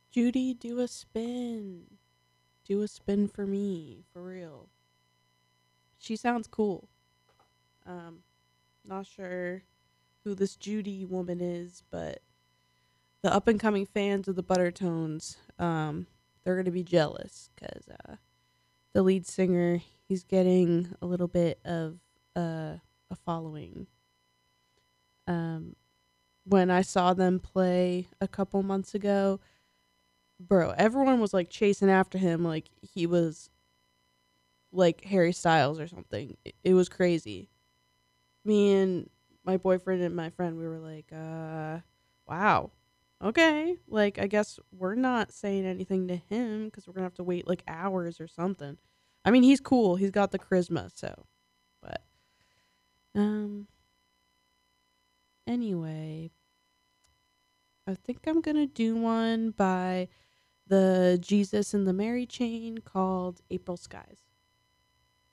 Judy, do a spin. Do a spin for me, for real. She sounds cool. Um, Not sure who this Judy woman is, but the up and coming fans of the Buttertones, they're gonna be jealous because the lead singer, he's getting a little bit of a following. Um, when I saw them play a couple months ago, bro, everyone was like chasing after him like he was like Harry Styles or something. It was crazy. Me and my boyfriend and my friend, we were like, wow, okay. Like, I guess we're not saying anything to him because we're gonna have to wait like hours or something. I mean, he's cool. He's got the charisma. So, but um, anyway, I think I'm gonna do one by the Jesus and the Mary chain called April Skies.